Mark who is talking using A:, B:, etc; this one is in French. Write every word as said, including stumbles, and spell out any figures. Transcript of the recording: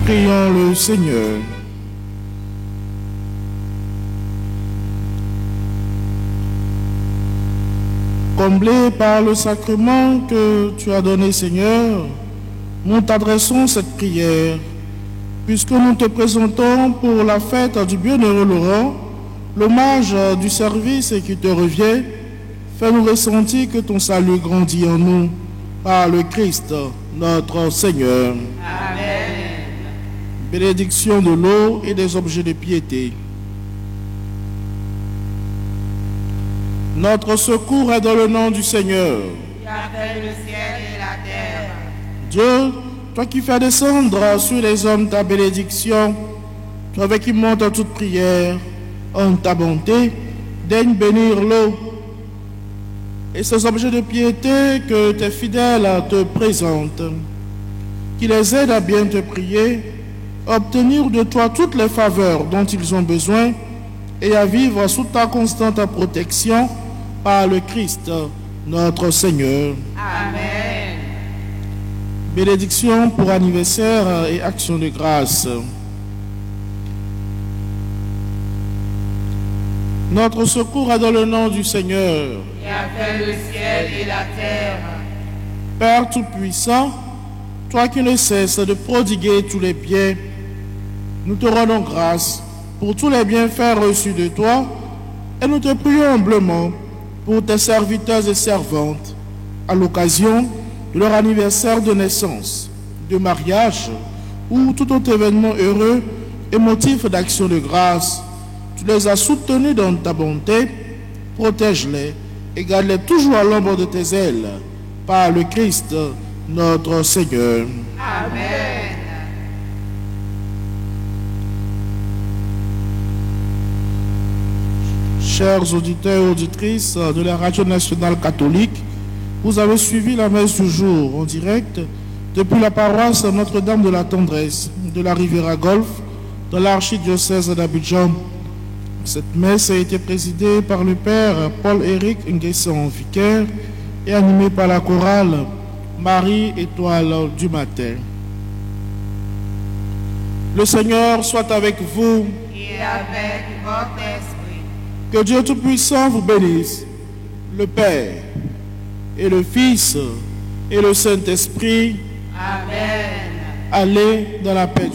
A: Prions le Seigneur. Comblés par le sacrement que tu as donné, Seigneur, nous t'adressons cette prière, puisque nous te présentons pour la fête du bienheureux Laurent, l'hommage du service qui te revient. Fais-nous ressentir que ton salut grandit en nous par le Christ, notre Seigneur.
B: Amen.
A: Bénédiction de l'eau et des objets de piété. Notre secours est dans le nom du Seigneur,
B: Qui a fait le ciel et la terre.
A: Dieu, toi qui fais descendre sur les hommes ta bénédiction, toi avec qui monte toute prière, en ta bonté, daigne bénir l'eau et ces objets de piété que tes fidèles te présentent, qui les aident à bien te prier, à obtenir de toi toutes les faveurs dont ils ont besoin et à vivre sous ta constante protection par le Christ, notre Seigneur.
B: Amen.
A: Bénédiction pour anniversaire et action de grâce. Notre secours est dans le nom du Seigneur.
B: Qui a fait le ciel et la terre.
A: Père Tout-Puissant, toi qui ne cesses de prodiguer tous les biens, nous te rendons grâce pour tous les bienfaits reçus de toi et nous te prions humblement pour tes serviteurs et servantes à l'occasion de leur anniversaire de naissance, de mariage ou tout autre événement heureux et motif d'action de grâce. Tu les as soutenus dans ta bonté, protège-les et garde-les toujours à l'ombre de tes ailes, par le Christ, notre Seigneur.
B: Amen.
A: Chers auditeurs et auditrices de la Radio Nationale Catholique, vous avez suivi la messe du jour en direct depuis la paroisse Notre-Dame de la Tendresse de la Riviera Golfe dans l'archidiocèse d'Abidjan. Cette messe a été présidée par le Père Paul-Éric Nguessan, vicaire, et animée par la chorale Marie Étoile du matin. Le Seigneur soit avec vous.
B: Et avec votre esprit.
A: Que Dieu Tout-Puissant vous bénisse, le Père et le Fils et le Saint-Esprit.
B: Amen.
A: Allez dans la paix.